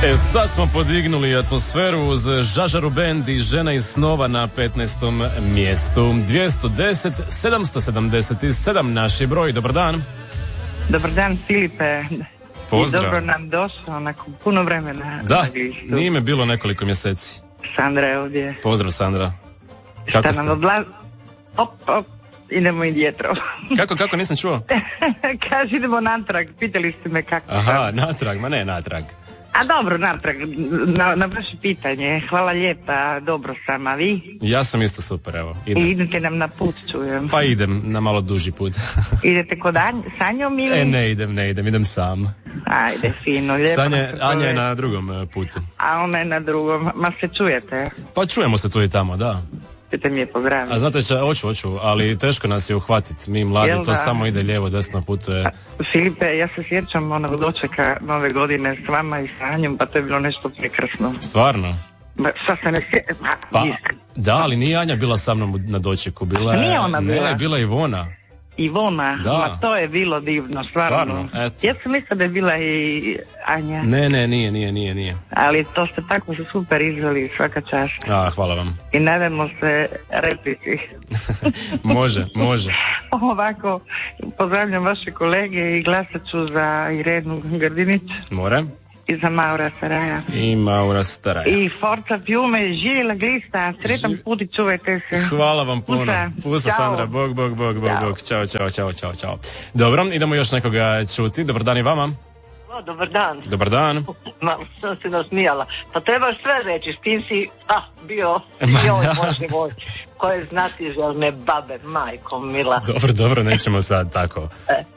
Sad smo podignuli atmosferu uz Žažaru band i Žena iz snova na 15. mjestu. 210 777 naš je broj. Dobar dan. Dobar dan, Filipe. Pozdrav. I dobro nam došao nakon puno vremena. Da, nije me bilo nekoliko mjeseci. Sandra je ovdje. Pozdrav, Sandra. Kako šta nam op, idemo i djetro. Kako, nisam čuo? Kaži, idemo natrag, pitali ste me kako. Aha, natrag, ma ne natrag. A dobro, natrag, na vaše pitanje. Hvala lijepa, dobro sam, a vi? Ja sam isto super, evo. Idem. I idete nam na put, čujem. Pa idem na malo duži put. Idete kod Sanjom ili? Ne idem sam. Ajde, fino, lijepo. Anja je na drugom putu. A ona je na drugom, ma se čujete? Pa čujemo se tu i tamo, da. Ćete mi je pozdraviti. A znate, hoću, ali teško nas je uhvatiti. Mi mladi, to samo ide lijevo, desno putuje. Filipe, ja se sjećam onog dočeka nove godine s vama i Sanjom, pa to je bilo nešto prekrasno. Stvarno? Sad se ne sjećam. Pa, da, ali nije Anja bila sa mnom na dočeku. Nije ona bila? Ne, bila Ivona. Ivona, da. Ma to je bilo divno, stvarno. Ja sam mislila da je bila i Anja. Ne, nije. Ali to ste tako se super izveli, svaka čast. Hvala vam. I nadamo se replici. Može. Ovako, pozdravljam vaše kolege i glasat ću za Irenu Grdinić. More. I za Maura Staraja. I Forza Fiume, živjela glista, sretan put i čuvajte se. Hvala vam puno. Pusa Sandra, bog. Ćao. Dobro, idemo još nekoga čuti. Dobar dan i vama. Dobar dan. Ma, sam se nasmijala. Pa trebaš sve reći, s tim si bio Bože moj, koje znati želne babe, majko mila. Dobro, nećemo sad tako.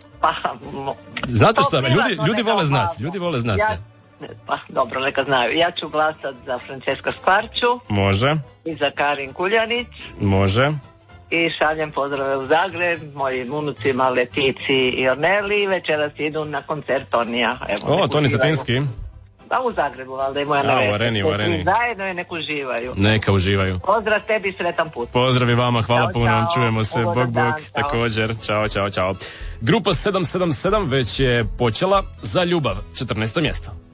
Znate šta, ljudi vole znati se. Pa dobro, neka znaju. Ja ću glasat za Francesca Skvarču. Može. I za Karin Kuljanić. Može. I šaljem pozdrave u Zagreb mojim unucima Letici i Orneli. Večeras idu na koncert Tonija. Toni Cetinski. Pa u Zagrebu, valjda i moja nevesta. U Areni. Zajedno je nek uživaju. Neka uživaju. Pozdrav tebi, sretan put. Pozdrav i vama, hvala čao, puno, čao. čujemo se, bog, također, čao. Grupa 777 već je počela za ljubav, 14. mjesto.